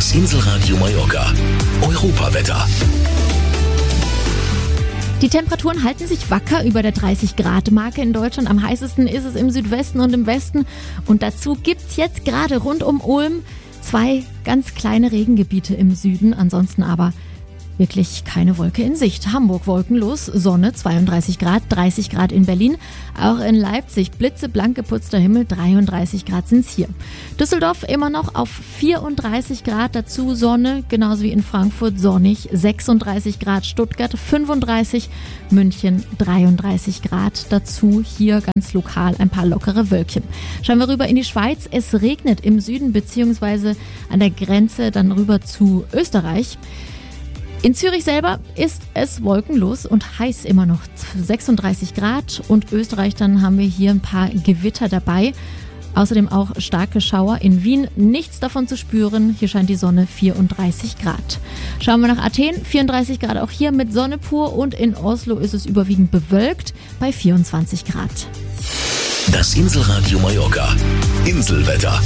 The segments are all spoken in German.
Das Inselradio Mallorca. Europawetter. Die Temperaturen halten sich wacker über der 30-Grad-Marke in Deutschland. Am heißesten ist es im Südwesten und im Westen. Und dazu gibt's jetzt gerade rund um Ulm 2 ganz kleine Regengebiete im Süden. Ansonsten aber wirklich keine Wolke in Sicht. Hamburg wolkenlos, Sonne, 32 Grad, 30 Grad in Berlin. Auch in Leipzig blitzeblank geputzter Himmel, 33 Grad sind's hier. Düsseldorf immer noch auf 34 Grad, dazu Sonne, genauso wie in Frankfurt sonnig, 36 Grad, Stuttgart 35, München 33 Grad, dazu hier ganz lokal ein paar lockere Wölkchen. Schauen wir rüber in die Schweiz, es regnet im Süden beziehungsweise an der Grenze dann rüber zu Österreich. In Zürich selber ist es wolkenlos und heiß immer noch, 36 Grad, und Österreich, dann haben wir hier ein paar Gewitter dabei. Außerdem auch starke Schauer. In Wien nichts davon zu spüren, hier scheint die Sonne, 34 Grad. Schauen wir nach Athen, 34 Grad auch hier mit Sonne pur, und in Oslo ist es überwiegend bewölkt bei 24 Grad. Das Inselradio Mallorca. Inselwetter.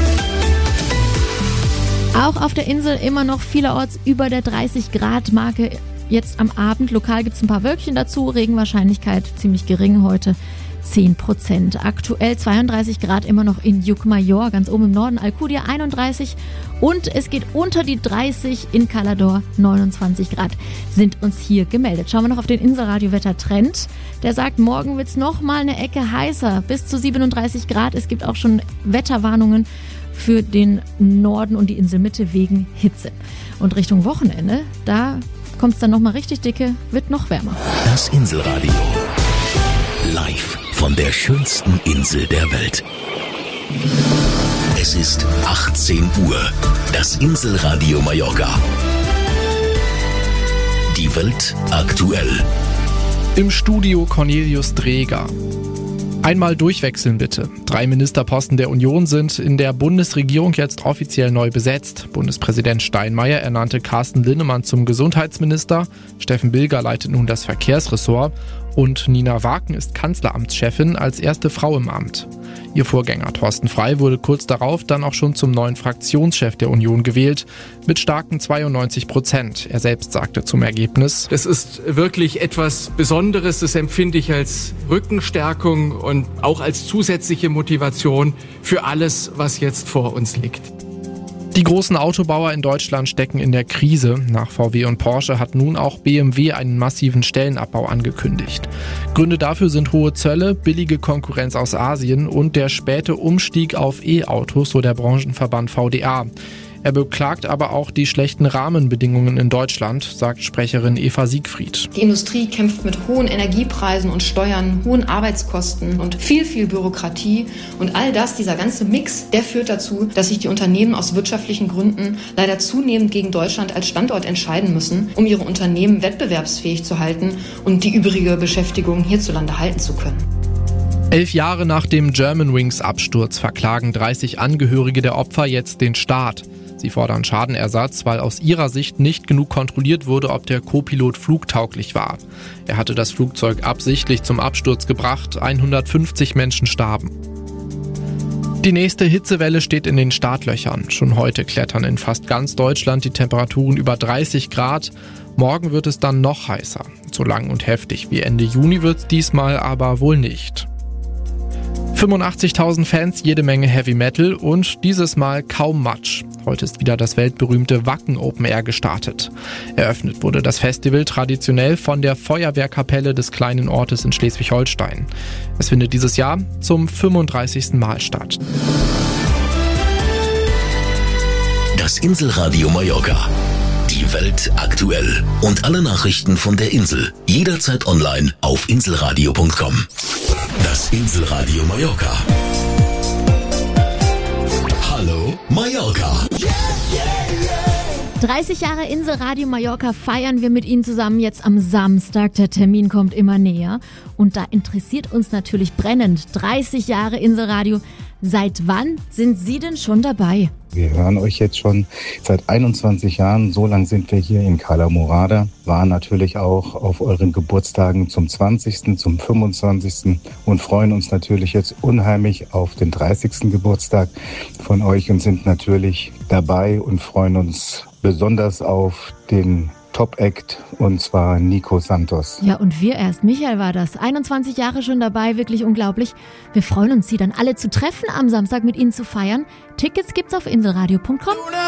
Auch auf der Insel immer noch vielerorts über der 30-Grad-Marke. Jetzt am Abend, lokal gibt es ein paar Wölkchen dazu, Regenwahrscheinlichkeit ziemlich gering heute, 10%. Aktuell 32 Grad immer noch in Llucmajor, ganz oben im Norden, Alcudia 31, und es geht unter die 30 in Calador, 29 Grad sind uns hier gemeldet. Schauen wir noch auf den Inselradio-Wetter-Trend. Der sagt, morgen wird es nochmal eine Ecke heißer, bis zu 37 Grad. Es gibt auch schon Wetterwarnungen für den Norden und die Inselmitte wegen Hitze. Und Richtung Wochenende, da kommt es dann nochmal richtig dicke, wird noch wärmer. Das Inselradio. Live von der schönsten Insel der Welt. Es ist 18 Uhr. Das Inselradio Mallorca. Die Welt aktuell. Im Studio Cornelius Dreger. Einmal durchwechseln bitte. 3 Ministerposten der Union sind in der Bundesregierung jetzt offiziell neu besetzt. Bundespräsident Steinmeier ernannte Carsten Linnemann zum Gesundheitsminister. Steffen Bilger leitet nun das Verkehrsressort. Und Nina Waken ist Kanzleramtschefin als erste Frau im Amt. Ihr Vorgänger Thorsten Frey wurde kurz darauf dann auch schon zum neuen Fraktionschef der Union gewählt, mit starken 92%. Er selbst sagte zum Ergebnis: Das ist wirklich etwas Besonderes, das empfinde ich als Rückenstärkung und auch als zusätzliche Motivation für alles, was jetzt vor uns liegt. Die großen Autobauer in Deutschland stecken in der Krise. Nach VW und Porsche hat nun auch BMW einen massiven Stellenabbau angekündigt. Gründe dafür sind hohe Zölle, billige Konkurrenz aus Asien und der späte Umstieg auf E-Autos, so der Branchenverband VDA. Er beklagt aber auch die schlechten Rahmenbedingungen in Deutschland, sagt Sprecherin Eva Siegfried. Die Industrie kämpft mit hohen Energiepreisen und Steuern, hohen Arbeitskosten und viel Bürokratie. Und all das, dieser ganze Mix, der führt dazu, dass sich die Unternehmen aus wirtschaftlichen Gründen leider zunehmend gegen Deutschland als Standort entscheiden müssen, um ihre Unternehmen wettbewerbsfähig zu halten und die übrige Beschäftigung hierzulande halten zu können. 11 Jahre nach dem Germanwings-Absturz verklagen 30 Angehörige der Opfer jetzt den Staat. Sie fordern Schadenersatz, weil aus ihrer Sicht nicht genug kontrolliert wurde, ob der Co-Pilot flugtauglich war. Er hatte das Flugzeug absichtlich zum Absturz gebracht, 150 Menschen starben. Die nächste Hitzewelle steht in den Startlöchern. Schon heute klettern in fast ganz Deutschland die Temperaturen über 30 Grad. Morgen wird es dann noch heißer. So lang und heftig wie Ende Juni wird es diesmal aber wohl nicht. 85.000 Fans, jede Menge Heavy Metal und dieses Mal kaum Matsch. Heute ist wieder das weltberühmte Wacken Open Air gestartet. Eröffnet wurde das Festival traditionell von der Feuerwehrkapelle des kleinen Ortes in Schleswig-Holstein. Es findet dieses Jahr zum 35. Mal statt. Das Inselradio Mallorca. Die Welt aktuell. Und alle Nachrichten von der Insel. Jederzeit online auf inselradio.com. Das Inselradio Mallorca. Hallo Mallorca. 30 Jahre Inselradio Mallorca feiern wir mit Ihnen zusammen jetzt am Samstag. Der Termin kommt immer näher und da interessiert uns natürlich brennend 30 Jahre Inselradio. Seit wann sind Sie denn schon dabei? Wir hören euch jetzt schon seit 21 Jahren. So lang sind wir hier in Cala Morada. Waren natürlich auch auf euren Geburtstagen zum 20., zum 25. und freuen uns natürlich jetzt unheimlich auf den 30. Geburtstag von euch und sind natürlich dabei und freuen uns besonders auf den Top-Act, und zwar Nico Santos. Ja, und wir erst. Michael war das. 21 Jahre schon dabei, wirklich unglaublich. Wir freuen uns, Sie dann alle zu treffen, am Samstag mit Ihnen zu feiern. Tickets gibt's auf inselradio.com.